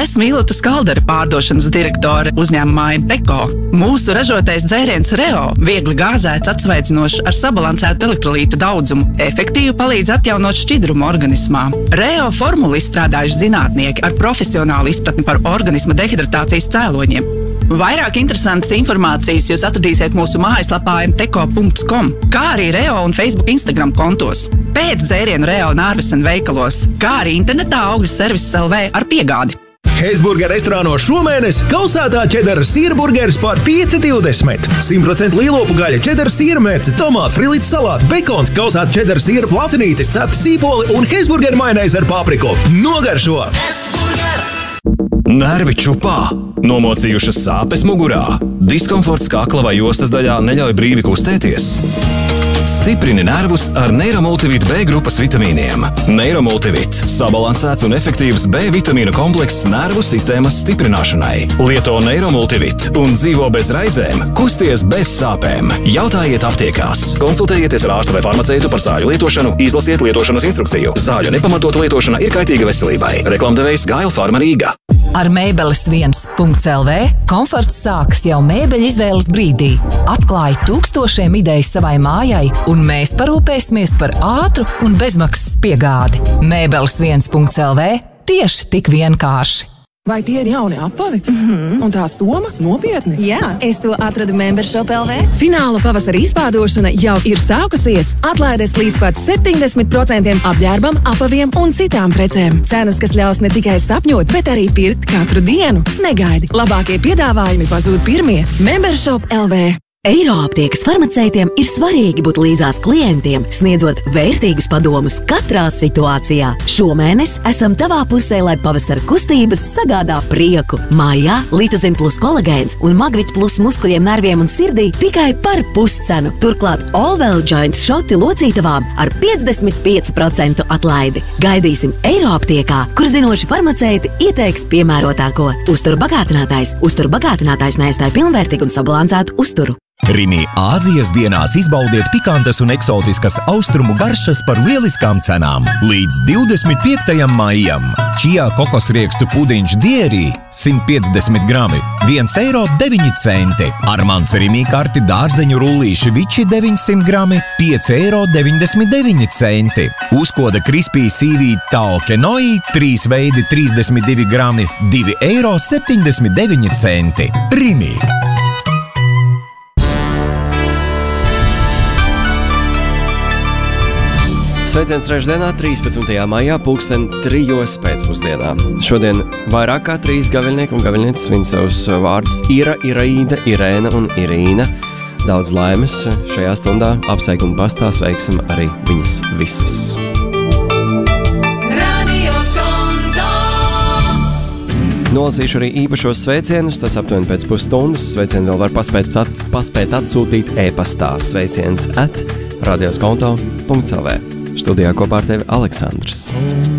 Esmu Ilūta Skaldere, pārdošanas direktore uzņēmumā Teko. Mūsu ražotais dzēriens Reo viegli gāzēts, atsveidzinošs ar sabalansētu elektrolītu daudzumu, efektīvi palīdz atjaunot šķidrumu organismā. Reo formulu izstrādājuši zinātnieki ar profesionālu izpratni par organisma dehidratācijas cēloņiem. Vairāk interesantas informācijas jūs atradīsiet mūsu mājaslapā mteko.com, kā arī Reo un Facebook Instagram kontos. Pēc dzērienu Reo Nārvesen veikalos, kā arī internetā Augļas Servises LV ar piegādi. Heizburger restorānos šomēnes kausētā čedara sīra burgeris par 5,20. 100% lielopu gaļa, čedara sīra mērce, tomāts, frilīts salāti, bekons, kausēta čedara sīra placinītis, cepta sīpoli un Heizburger majonēze ar papriku. Nogaršo! Nervi čupā, nomocījušas sāpes mugurā, diskomforts kakla vai jostas daļā neļauj brīvi kustēties. Stiprini nervus ar Neiromultivit B grupas vitamīniem. Neiromultivit – sabalansēts un efektīvs B vitamīnu komplekss nervu sistēmas stiprināšanai. Lieto Neiromultivit un dzīvo bez raizēm, kusties bez sāpēm. Jautājiet aptiekās. Konsultējieties ar ārstu vai farmaceitu par zāļu lietošanu, izlasiet lietošanas instrukciju. Zāļu nepamatota lietošana ir kaitīga veselībai. Reklamdevējs Gail Pharma Rīga. Ar Mēbeles1.lv komforts sākas jau mēbeļu izvēles brīdī. Atklāj tūkstošiem idejas savai mājai, un mēs parūpēsimies par ātru un bezmaksas piegādi. Mēbeles1.lv tieši tik vienkārši. Vai tie ir jauni apavi? Un tā soma nopietni? Jā, es to atradu Membershop LV. Fināla pavasara izpārdošana jau ir sākusies. Atlaides līdz pat 70% apģērbam, apaviem un citām precēm. Cenas, kas ļaus ne tikai sapņot, bet arī pirkt katru dienu. Negaidi. Labākie piedāvājumi pazūd pirmie. Membershop LV. Eiroaptiekas farmaceitiem ir svarīgi būt līdzās klientiem, sniedzot vērtīgus padomus katrā situācijā. Šomēnes esam tavā pusē, lai pavasara kustības sagādā prieku. Maijā Litozin plus kolagēns un Magvit plus muskuļiem, nerviem un sirdī tikai par puscenu. Turklāt Allwell Joints šoti locītavām ar 55% atlaidi. Gaidīsim Eiroaptiekā, kur zinoši farmaceiti ieteiks piemērotāko. Uzturbagātinātājs neaizstāj pilnvērtīgu un sabalansētu uzturu. Rimi Āzijas dienās izbaudiet pikantas un eksotiskas austrumu garšas par lieliskām cenām. Līdz 25. maijam čijā kokosriekstu pudiņš dierī 150 grami 1,09 eiro. Armands Rimi karti dārzeņu rullīši viči 900 grami 5,99 eiro. Uzkoda krispī sīvī tao kenoi 3 veidi 32 grami 2,79 eiro. Rimi. Sveiciens trešdienā, 13. maijā, 3:00 pēcpusdienā. Šodien vairāk kā 3 gaviļnieki un gaviļnieces svin savus vārdus Ira, Iraīda, Irēna un Irīna. Daudz laimes šajā stundā, apsveikumu pastā sveiksim arī viņas visas. Nolasīšu arī īpašos sveicienus, tas aptuveni pēc pusstundas. Sveicienu vēl var paspēt atsūtīt e-pastā sveiciens @radioskonto.lv. Studijā kopā ar tevi Aleksandrs.